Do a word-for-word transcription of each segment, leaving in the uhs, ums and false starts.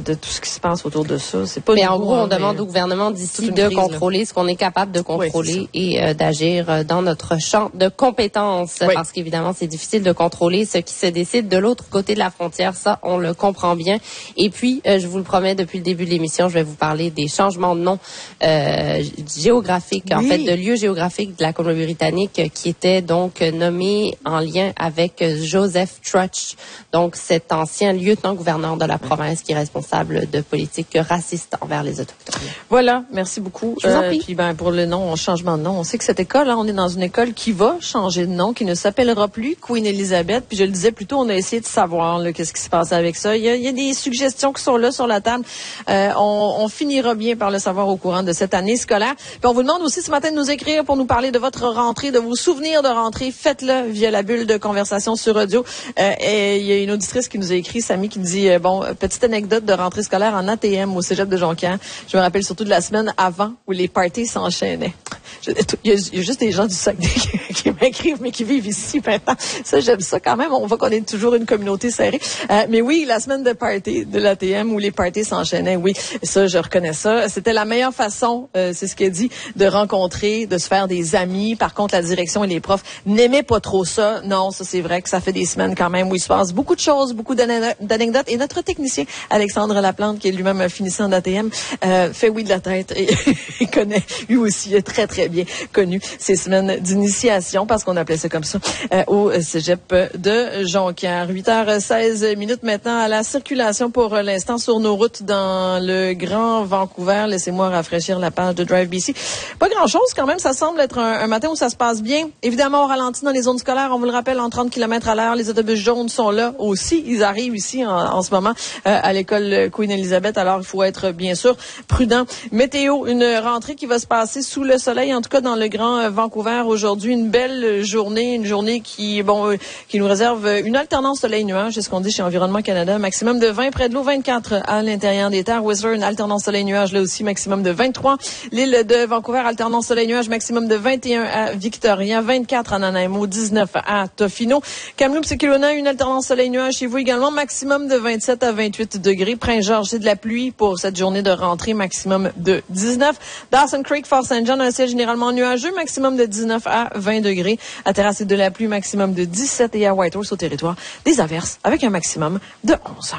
de tout ce qui se passe autour de ça. C'est pas mais nouveau, en gros, hein, on demande au gouvernement d'ici de crise, contrôler là. ce qu'on est capable de contrôler oui, et euh, d'agir dans notre champ de compétences. Oui. Parce qu'évidemment, c'est difficile de contrôler ce qui se décide de l'autre côté de la frontière. Ça, on le comprend bien. Et puis, euh, je vous le promets, depuis le début de l'émission, je vais vous parler des changements de nom euh, géographiques, oui. en fait, de lieux géographiques de la Colombie-Britannique qui étaient donc nommés en lien avec Joseph Trutch, donc cet ancien lieutenant-gouverneur de la province qui est responsable de politiques racistes envers les Autochtones. Voilà, merci beaucoup. Je vous en prie. Euh, puis ben, pour le nom, changement de nom, on sait que cette école, hein, on est dans une école qui va changer de nom, qui ne s'appellera plus Queen Elizabeth. Puis je le disais plus tôt, on a essayé de savoir là, qu'est-ce qui se passe avec ça. Il y a, il y a des suggestions qui sont là sur la table. Euh, on, on finira bien par le savoir au courant de cette année scolaire. Puis on vous demande aussi ce matin de nous écrire pour nous parler de votre rentrée, de vos souvenirs de rentrée. Faites-le via la bulle de conversation sur audio. Euh, et il y a une auditrice qui nous a écrit, Samy, qui nous dit, euh, bon, petite anecdote de rentrée scolaire en A T M au cégep de Jonquière. Je me rappelle surtout de la semaine avant où les parties s'enchaînaient. Je, il, y a, il y a juste des gens du Saguenay qui, qui m'écrivent, mais qui vivent ici maintenant. Ça, j'aime ça quand même. On voit qu'on est toujours une communauté serrée. Euh, mais oui, la semaine de party de l'A T M où les parties s'enchaînaient, oui, ça, je reconnais ça. C'était la meilleure façon, euh, c'est ce qu'elle dit, de rencontrer, de se faire des amis. Par contre, la direction et les profs n'aimaient pas trop ça. Non, ça, c'est vrai que ça fait des semaines quand même où il se passe beaucoup de choses, beaucoup d'anecdotes. Et notre technicien, Alexandre Laplante, qui est lui-même un finissant d'A T M, euh, fait oui de la tête et il connaît, lui aussi, est très, très bien connu ces semaines d'initiation, parce qu'on appelait ça comme ça, euh, au cégep de Jonquière. huit heures seize minutes maintenant à la circulation pour l'instant sur nos routes dans le Grand Vancouver. Laissez-moi rafraîchir la page de Drive B C. Pas grand-chose quand même, ça semble être un, un matin où ça se passe bien. Évidemment, on ralentit dans les zones scolaires, on vous le rappelle, en trente kilomètres à l'heure. Les autobus jaunes sont là aussi. Ils arrivent ici en, en ce moment euh, à l'école Queen Elizabeth, alors il faut être bien sûr prudent. Météo, une rentrée qui va se passer sous le soleil, en tout cas dans le Grand Vancouver aujourd'hui. Une belle journée, une journée qui, bon, euh, qui nous réserve une alternance soleil-nuage, c'est ce qu'on dit chez Environnement Canada. Maximum de vingt près de l'eau, vingt-quatre à l'intérieur des terres. Whistler, une alternance soleil-nuage là aussi, maximum de vingt-trois. L'île de Vancouver, alternance soleil-nuage, maximum de vingt et un à Victoria, vingt-quatre à Nanaimo, dix-neuf à Tofino. Kamloops et Kelowna, une alternance soleil-nuage chez vous également, maximum de vingt-sept à vingt-huit degrés. Prince-Georges, c'est de la pluie pour cette journée de rentrée, maximum de dix-neuf. Dawson Creek, Fort Saint John, un ciel généralement nuageux, maximum de dix-neuf à vingt degrés. À Terrasse, c'est de la pluie, maximum de dix-sept, et à Whitehorse, au territoire, des averses avec un maximum de onze.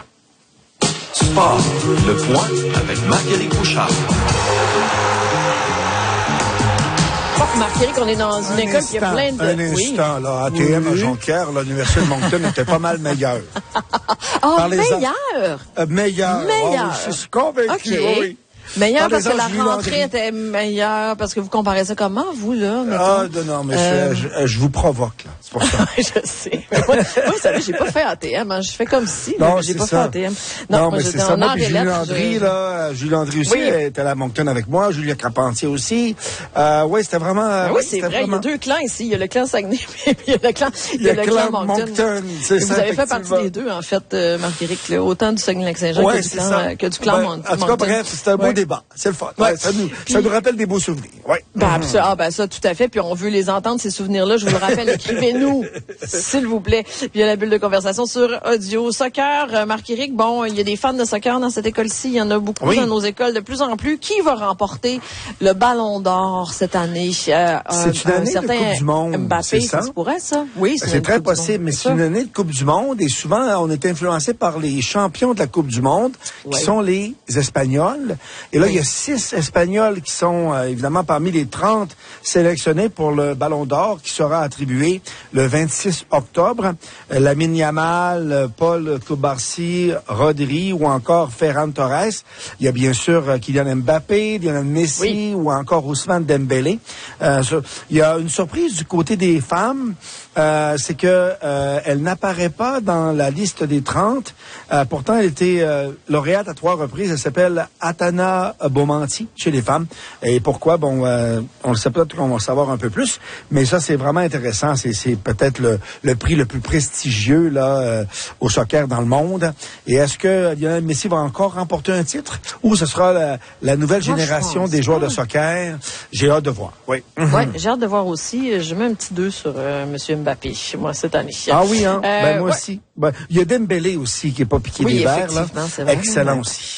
Sport, le point avec Marc-Éric Bouchard. Marc-Éric, on est dans une un école instant, qui a plein de... Un instant, oui. là, A T M oui. à Jonquière, l'Université de Moncton était pas mal meilleure. Ah, oh, meilleure? Euh, meilleure. Meilleure. Oh, je suis convaincu, okay. oui. Meilleur parce que la Julie rentrée Landry. était meilleure, parce que vous comparez ça comment, vous, là, mettons? Ah, non, non, mais euh... je, je, je vous provoque, là. C'est pour ça. je sais. Moi, moi, vous savez, j'ai pas fait A T M, hein. Je fais comme si, non, mais j'ai pas ça. fait A T M. Non, non moi, mais c'est ça. Moi, puis Julie Landry, je... là, Julie Landry aussi, oui. elle était à la Moncton avec moi, Julia Carpentier aussi. Euh, oui, c'était vraiment... Ben oui, c'est vrai, vraiment... il y a deux clans ici. Il y a le clan Saguenay, puis il y a le clan, il y a le clan Moncton. Moncton c'est ça, vous avez fait partie des deux, en fait, euh, Marc-Éric, autant du Saguenay-Lac-Saint-Jean ouais, que, du clan, euh, que du clan ben, Moncton. En tout cas, bref, c'est un beau ouais. débat. C'est le fun. Ouais. Ouais, ça nous, puis, ça nous rappelle des beaux souvenirs. Ouais. Ben, mm-hmm. Ah, ben, ça, tout à fait. Puis on veut les entendre, ces souvenirs-là. Je vous le rappelle, écrivez-nous, s'il vous plaît. Puis il y a la bulle de conversation sur audio. Soccer, euh, Marc-Éric, bon, il y a des fans de soccer dans cette école-ci. Il y en a beaucoup oui. dans nos écoles de plus en plus. Qui va remporter le Ballon d'Or cette année? Euh, c'est une année de Coupe du Monde. Mbappé, ça? ça se pourrait, ça? Oui, c'est, c'est très possible, mais c'est une année de Coupe du Monde. Et souvent, on est influencé par les champions de la Coupe du Monde, qui oui. sont les Espagnols. Et là, oui. il y a six Espagnols qui sont euh, évidemment parmi les trente sélectionnés pour le Ballon d'Or qui sera attribué le vingt-six octobre. Euh, Lamine Yamal, euh, Paul Cubarsí, Rodri ou encore Ferran Torres. Il y a bien sûr euh, Kylian Mbappé, Lionel Messi oui. ou encore Ousmane Dembélé. Euh, il y a une surprise du côté des femmes. Euh, c'est que euh, elle n'apparaît pas dans la liste des trente. Euh, pourtant, elle était euh, lauréate à trois reprises. Elle s'appelle Atana Beaumanti chez les femmes. Et pourquoi? Bon, euh, on le sait peut-être qu'on va savoir un peu plus. Mais ça, c'est vraiment intéressant. C'est, c'est peut-être le, le prix le plus prestigieux là euh, au soccer dans le monde. Et est-ce que Lionel Messi va encore remporter un titre? Ou ce sera la, la nouvelle Moi, génération des joueurs pas. de soccer? J'ai hâte de voir. Oui. Mm-hmm. Ouais, j'ai hâte de voir aussi. Je mets un petit deux sur euh, Monsieur Mbappé, moi, cette année. Ah oui, hein? Euh, ben, moi ouais. aussi. Ben, il y a Dembélé aussi qui n'est pas piqué oui, des verres, là. C'est vrai, excellent ouais. aussi.